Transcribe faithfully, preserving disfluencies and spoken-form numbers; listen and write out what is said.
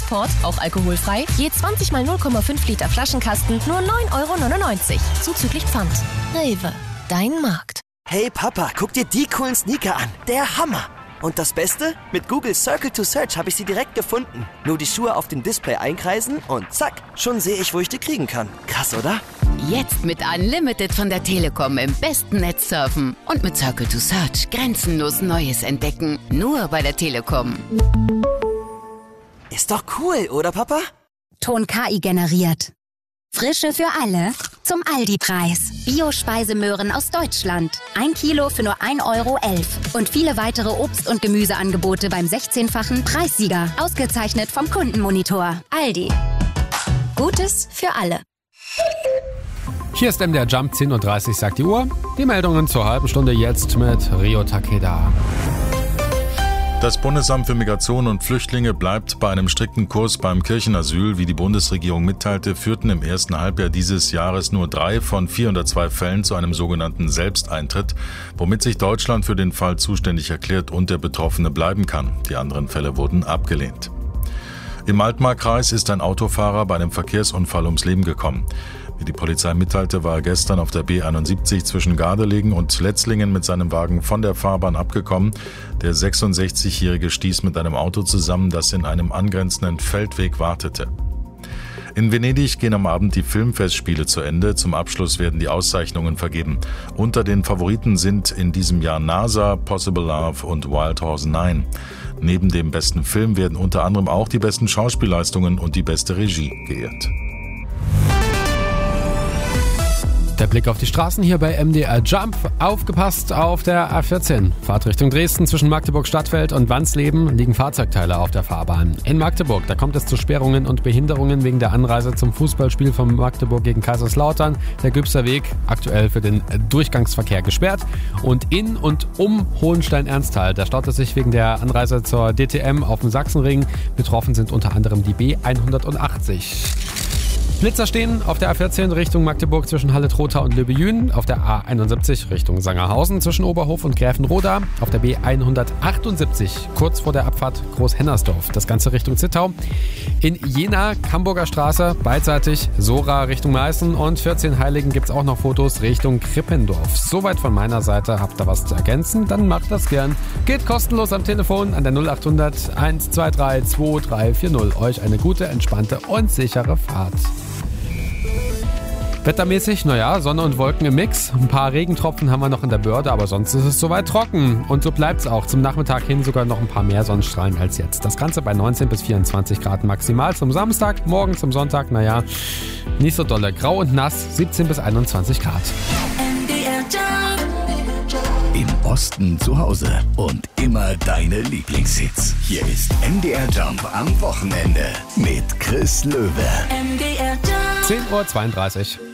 Transport, auch alkoholfrei, je zwanzig mal null Komma fünf Liter Flaschenkasten, nur neun Euro neunundneunzig, zuzüglich Pfand. Rewe, dein Markt. Hey Papa, guck dir die coolen Sneaker an. Der Hammer. Und das Beste? Mit Google Circle to Search habe ich sie direkt gefunden. Nur die Schuhe auf dem Display einkreisen und zack, schon sehe ich, wo ich die kriegen kann. Krass, oder? Jetzt mit Unlimited von der Telekom im besten Netz surfen. Und mit Circle to Search grenzenlos Neues entdecken. Nur bei der Telekom. Ist doch cool, oder Papa? Ton K I generiert. Frische für alle zum Aldi-Preis. Bio-Speisemöhren aus Deutschland. Ein Kilo für nur ein Euro elf. Und viele weitere Obst- und Gemüseangebote beim sechzehnfachen Preissieger. Ausgezeichnet vom Kundenmonitor. Aldi. Gutes für alle. Hier ist M D R Jump, zehn Uhr dreißig sagt die Uhr. Die Meldungen zur halben Stunde jetzt mit Rio Takeda. Das Bundesamt für Migration und Flüchtlinge bleibt bei einem strikten Kurs beim Kirchenasyl. Wie die Bundesregierung mitteilte, führten im ersten Halbjahr dieses Jahres nur drei von vierhundertzwei Fällen zu einem sogenannten Selbsteintritt, womit sich Deutschland für den Fall zuständig erklärt und der Betroffene bleiben kann. Die anderen Fälle wurden abgelehnt. Im Altmark-Kreis ist ein Autofahrer bei einem Verkehrsunfall ums Leben gekommen. Wie die Polizei mitteilte, war er gestern auf der B einundsiebzig zwischen Gardelegen und Letzlingen mit seinem Wagen von der Fahrbahn abgekommen. Der sechsundsechzigjährige stieß mit einem Auto zusammen, das in einem angrenzenden Feldweg wartete. In Venedig gehen am Abend die Filmfestspiele zu Ende. Zum Abschluss werden die Auszeichnungen vergeben. Unter den Favoriten sind in diesem Jahr NASA, Possible Love und Wild Horse neun. Neben dem besten Film werden unter anderem auch die besten Schauspielleistungen und die beste Regie geehrt. Der Blick auf die Straßen hier bei M D R Jump. Aufgepasst auf der A vierzehn. Fahrt Richtung Dresden zwischen Magdeburg-Stadtfeld und Wansleben liegen Fahrzeugteile auf der Fahrbahn. In Magdeburg, da kommt es zu Sperrungen und Behinderungen wegen der Anreise zum Fußballspiel von Magdeburg gegen Kaiserslautern. Der Gübster Weg aktuell für den Durchgangsverkehr gesperrt. Und in und um Hohenstein-Ernsthal, da staut es sich wegen der Anreise zur D T M auf dem Sachsenring. Betroffen sind unter anderem die B hundertachtzig. Blitzer stehen auf der A vierzehn Richtung Magdeburg zwischen Halle-Trotha und Löbejün, auf der A einundsiebzig Richtung Sangerhausen zwischen Oberhof und Gräfenroda, auf der B hundertachtundsiebzig kurz vor der Abfahrt Großhennersdorf, das Ganze Richtung Zittau. In Jena, Hamburger Straße, beidseitig Sora Richtung Meißen und vierzehn Heiligen gibt es auch noch Fotos Richtung Krippendorf. Soweit von meiner Seite. Habt ihr was zu ergänzen? Dann macht das gern. Geht kostenlos am Telefon an der null acht hundert eins zwei drei zwei drei vier null. Euch eine gute, entspannte und sichere Fahrt. Wettermäßig, naja, Sonne und Wolken im Mix. Ein paar Regentropfen haben wir noch in der Börde, aber sonst ist es soweit trocken. Und so bleibt es auch. Zum Nachmittag hin sogar noch ein paar mehr Sonnenstrahlen als jetzt. Das Ganze bei neunzehn bis vierundzwanzig Grad maximal zum Samstag. Morgen zum Sonntag, naja, nicht so dolle. Grau und nass, siebzehn bis einundzwanzig Grad. Im Osten zu Hause und immer deine Lieblingshits. Hier ist M D R Jump am Wochenende mit Chris Löwe. M D R Jump. zehn Uhr zweiunddreißig.